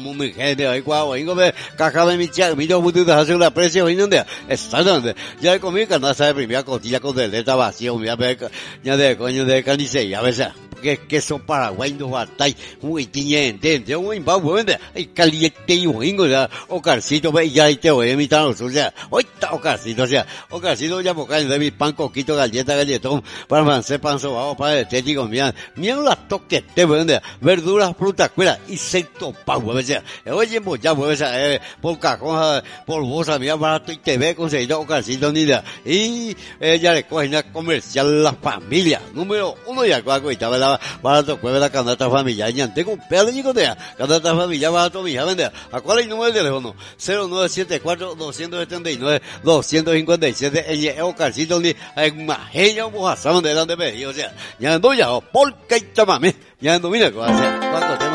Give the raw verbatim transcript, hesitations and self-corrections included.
mundo ingente, ahí cuando vengo me caja de mi chac, mi yo puto de hacer la precio y no de, exactamente, ya comí canasta de primera costilla con deleta vacío, mira, ya de coño de carnicería, a veces, que queso paraguay no va a estar muy tiñente, yo muy babuende, hay caliente y wingo, ya, o carcito, ve, ya te voy a imitar, o sea, hoy está o carcito, o sea, o carcito ya boca de mi pan, coquito, galleta, galletón, para francés, pan sobao, para estético, mira, mira la toque, te vende, verduras, frutas, cuera, y secto pau, o sea, oye, ya, o sea, eh, por cajón, por bolsa, mira, barato y te ve, conseguido, o carcito, ni de, y ella le coge una comercial la familia, número uno, y algo, y estaba la barato, cueve la canasta familiar, ya tengo un pedazo de chicotea, canasta familiar, barato, mi hija, vende, ¿a cuál es el número de teléfono? cero nueve siete cuatro, dos siete nueve, dos cinco siete, ella es o carcito, ni, en majeña, o mojazaban de donde me, o sea, ya ando ya, por que tamame, ya ando, mira, cuando